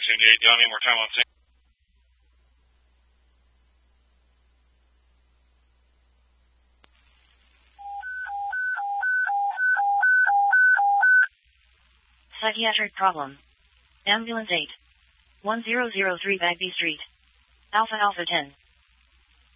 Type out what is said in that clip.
678, do you want me more time on 6? Psychiatric problem. Ambulance 8. 1003 Bagby Street. Alpha Alpha 10.